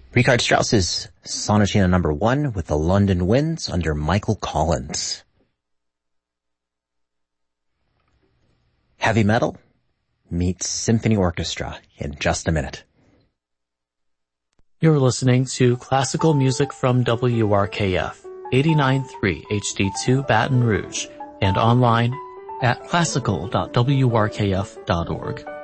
Richard Strauss's Sonatina No. 1 with the London Winds under Michael Collins. Heavy metal meets symphony orchestra in just a minute. You're listening to classical music from WRKF 89.3 HD2 Baton Rouge and online at classical.wrkf.org.